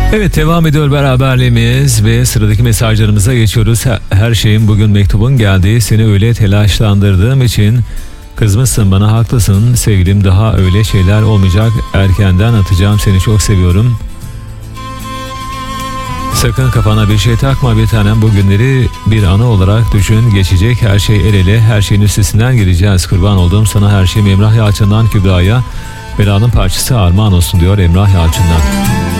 Evet, devam ediyor beraberliğimiz ve sıradaki mesajlarımıza geçiyoruz. Her şeyin bugün mektubun geldiği, seni öyle telaşlandırdığım için kızmışsın bana, haklısın sevgilim, daha öyle şeyler olmayacak, erkenden atacağım, seni çok seviyorum. Sakın kafana bir şey takma bir tanem, bugünleri bir anı olarak düşün, geçecek her şey el ele, her şeyin üstesinden geleceğiz, kurban olduğum sana her şeyim. Emrah Yalçın'dan Kübra'ya, belanın parçası armağan olsun diyor Emrah Yalçın'dan.